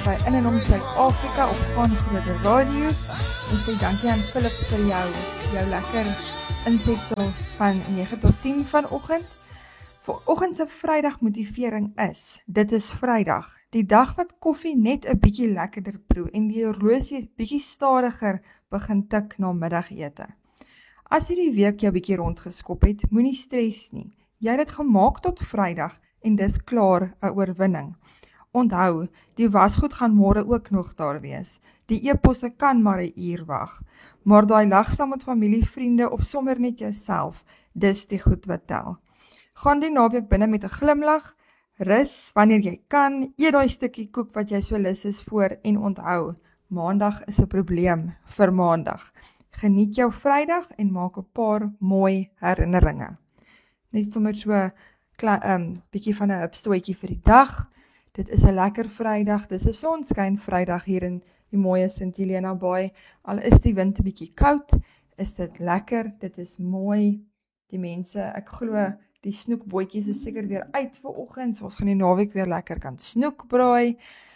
by In en Om Suid-Afrika op Gaan Groot Radio. Ons sê dankie aan Philip vir jou lekker insetsel van 9 tot 10 vanoggend. Vanoggend se Vrydag motivering is, dit is Vrydag, die dag wat koffie net 'n bietjie lekkerder proe en die horlosie bietjie stadiger begin tik na middagete. As jy die week jou bietjie rondgeskop het, moenie stres nie. Jy het dit gemaak tot Vrydag en dis klaar 'n oorwinning. Onthou, die wasgoed gaan môre ook nog daar wees. Die e-posse kan maar 'n uur wag. Maar daai lag saam met familie, vriende of sommer net jouself, dis die goed wat tel. Gaan die naweek binne met 'n glimlag, rus wanneer jy kan, eet daai stukkie koek wat jy so lus is voor en onthou, Maandag is 'n probleem vir Maandag. Geniet jou Vrydag en maak 'n paar mooi herinneringe. Net sommer so bietjie van 'n hupstootjie vir die dag. Dit is 'n lekker Vrydag, dis 'n sonskyn Vrydag hier in die mooie St. Helena Bay. Al is die wind 'n bietjie koud, is dit lekker, dit is mooi. Die mense, ek glo, die snoekbootjies is seker weer uit vanoggend, so ons gaan die naweek weer lekker kan snoek braai.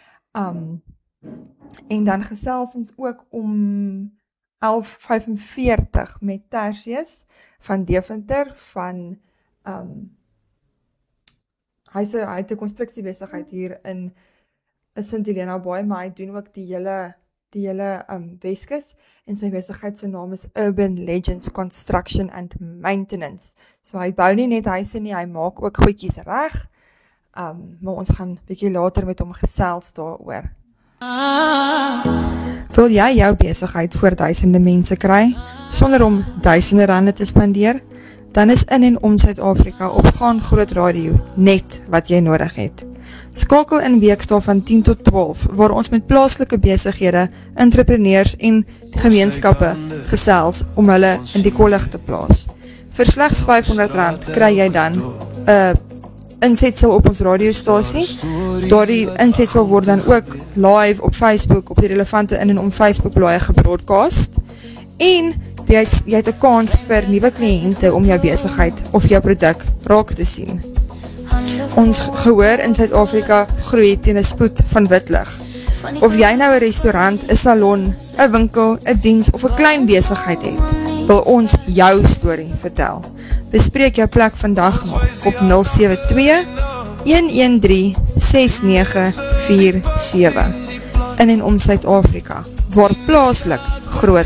En dan gesels ons ook om 11:45 met Tertius van Deventer van hy het 'n konstruksiebesigheid hier in St. Helena Bay, maar hy doen ook die hele Weskus en sy besigheid se naam is Urban Legends Construction and Maintenance. So hy bou nie net huise nie, hy maak ook goedjies reg. Maar ons gaan bietjie later met hom gesels daaroor. Wil jy jou besigheid voor duisende mense kry sonder om duisende rande te spandeer? Dan is In en Om Suid-Afrika op Gaan Groot Radio net wat jy nodig het. Skakel in weekdae van 10 tot 12, waar ons met plaaslike besighede, entrepreneurs en gemeenskappe gesels om hulle in die kollig te plaas. Vir slegs R500 kry jy dan 'n insetsel op ons radiostasie. Daardie insetsel word dan ook live op Facebook, op die relevante In en Om Facebook bladsy gebroadcast. En jy het 'n kans vir nuwe kliënte om jou besigheid of jou produk raak te sien. Ons gehoor in Suid-Afrika groei teen 'n spoed van witlig. Of jy nou 'n restaurant, 'n salon, 'n winkel, 'n diens of 'n klein besigheid het, wil ons jou storie vertel. Bespreek jou plek vandag nog op 072-113-6947. In en Om Suid-Afrika, waar plaaslik groot